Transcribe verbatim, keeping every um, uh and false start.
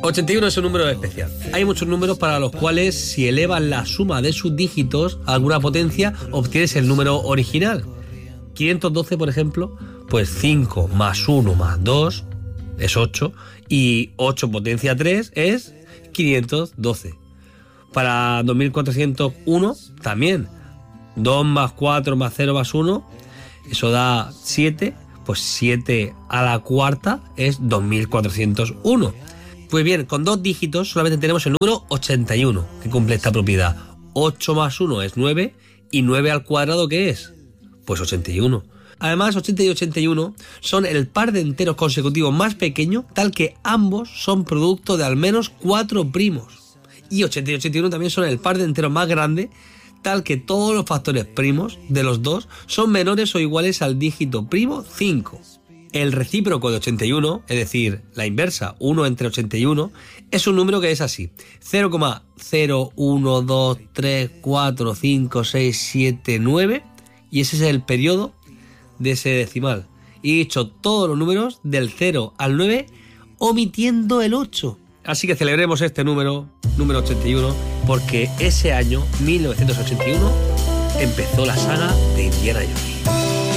ochenta y uno es un número especial. Hay muchos números para los cuales si elevas la suma de sus dígitos a alguna potencia, obtienes el número original. quinientos doce, por ejemplo, pues cinco más uno más dos es ocho y ocho potencia tres es quinientos doce. Para dos mil cuatrocientos uno también. dos más cuatro más cero más uno, eso da siete, pues siete a la cuarta es dos mil cuatrocientos uno. Pues bien, con dos dígitos solamente tenemos el número ochenta y uno, que cumple esta propiedad. ocho más uno es nueve, y nueve al cuadrado, ¿qué es? Pues ochenta y uno. Además, ochenta y ochenta y uno son el par de enteros consecutivos más pequeño, tal que ambos son producto de al menos cuatro primos. Y ochenta y ochenta y uno también son el par de enteros más grande, tal que todos los factores primos de los dos son menores o iguales al dígito primo cinco. El recíproco de ochenta y uno, es decir, la inversa, uno entre ochenta y uno, es un número que es así: cero coma cero uno dos tres cuatro cinco seis siete nueve, y ese es el periodo de ese decimal. Y he dicho todos los números del cero al nueve omitiendo el ocho. Así que celebremos este número, número ochenta y uno, porque ese año, mil novecientos ochenta y uno, empezó la saga de Indiana Jones.